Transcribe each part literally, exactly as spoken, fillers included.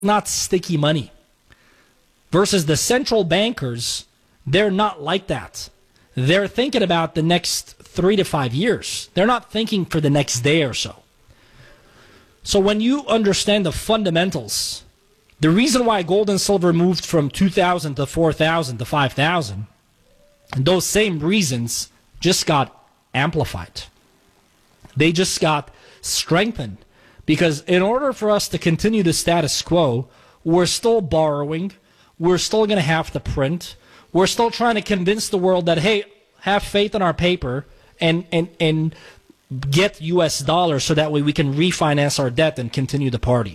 not sticky money. Versus the central bankers, they're not like that. They're thinking about the next three to five years. They're not thinking for the next day or so. So when you understand the fundamentals, the reason why gold and silver moved from two thousand to four thousand to five thousand, those same reasons just got amplified. They just got strengthened. Because in order for us to continue the status quo, we're still borrowing. We're still going to have to print. We're still trying to convince the world that, hey, have faith in our paper and, and, and get U S dollars so that way we can refinance our debt and continue the party.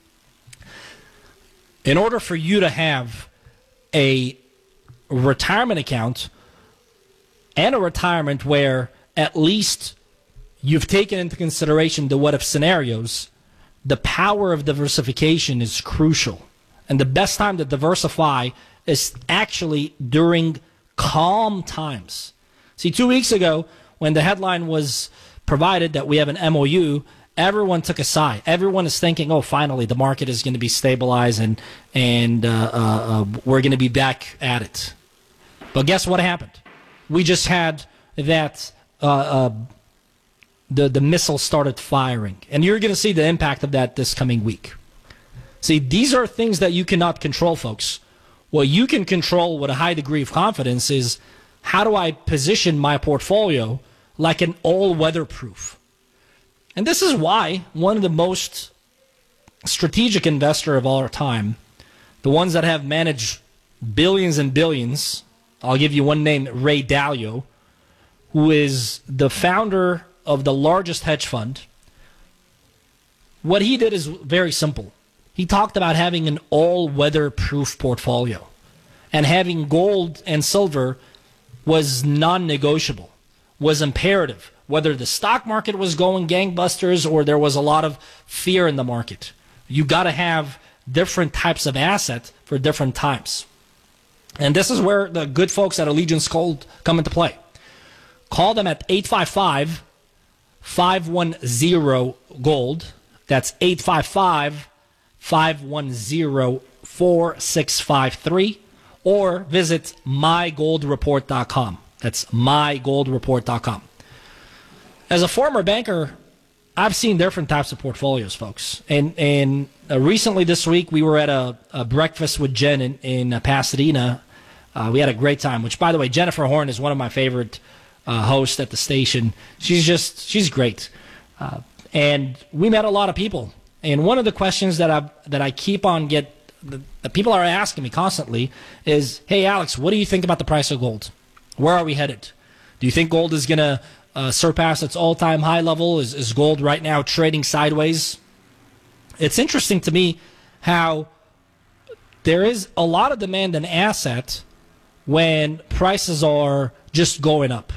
In order for you to have a retirement account and a retirement where at least you've taken into consideration the what-if scenarios, the power of diversification is crucial. And the best time to diversify is actually during calm times. See, two weeks ago, when the headline was provided that we have an M O U, everyone took a sigh. Everyone is thinking, oh, finally, the market is going to be stabilized and, and uh, uh, uh, we're going to be back at it. But guess what happened? We just had that... Uh, uh, The, the missile started firing. And you're going to see the impact of that this coming week. See, these are things that you cannot control, folks. What you can control with a high degree of confidence is how do I position my portfolio like an all-weather proof? And this is why one of the most strategic investor of all our time, the ones that have managed billions and billions, I'll give you one name, Ray Dalio, who is the founder of the largest hedge fund. What he did is very simple. He talked about having an all-weather proof portfolio. And having gold and silver was non-negotiable, was imperative, whether the stock market was going gangbusters or there was a lot of fear in the market. You got to have different types of assets for different times. And this is where the good folks at Allegiance Gold come into play. Call them at eight five five, five one zero, gold. That's eight five five, five one zero, four six five three. Or visit my gold report dot com. That's my gold report dot com. As a former banker, I've seen different types of portfolios, folks. And and uh, recently this week, we were at a, a breakfast with Jen in, in uh, Pasadena. Uh, we had a great time, which, by the way, Jennifer Horn is one of my favorite uh, hosts at the station. She's just, she's great. Uh, and we met a lot of people. And one of the questions that I that I keep on get, the, the people are asking me constantly is, hey, Alex, what do you think about the price of gold? Where are we headed? Do you think gold is going to uh, surpass its all-time high level? Is, is gold right now trading sideways? It's interesting to me how there is a lot of demand in asset when prices are just going up.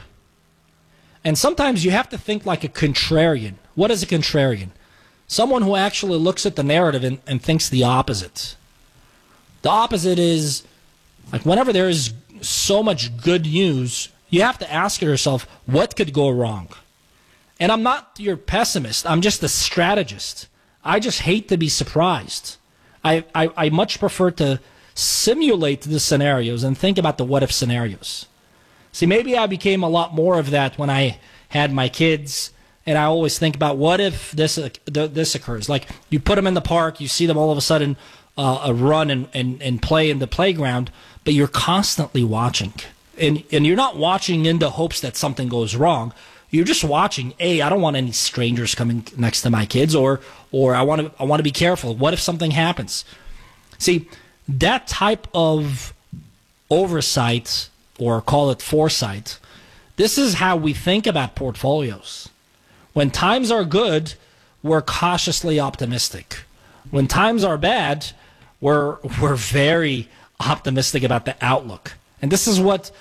And sometimes you have to think like a contrarian. What is a contrarian? Someone who actually looks at the narrative and, and thinks the opposite. The opposite is, like, whenever there is so much good news, you have to ask yourself, what could go wrong? And I'm not your pessimist. I'm just a strategist. I just hate to be surprised. I, I, I much prefer to simulate the scenarios and think about the what-if scenarios. See, maybe I became a lot more of that when I had my kids, and I always think about what if this uh, this occurs. Like, you put them in the park, you see them all of a sudden uh, run and, and, and play in the playground, but you're constantly watching. And, and you're not watching in the hopes that something goes wrong. You're just watching, hey, I don't want any strangers coming next to my kids, or or I want to I want to be careful. What if something happens? See, that type of oversight, or call it foresight, this is how we think about portfolios. When times are good, we're cautiously optimistic. When times are bad, we're we're very optimistic about the outlook. And this is what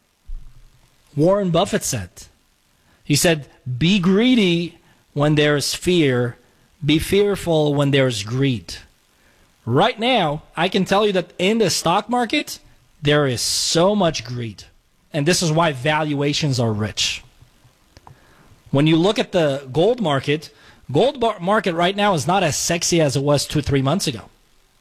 Warren Buffett said. He said, be greedy when there is fear. Be fearful when there is greed. Right now, I can tell you that in the stock market, there is so much greed. And this is why valuations are rich. When you look at the gold market, gold market right now is not as sexy as it was two, three months ago.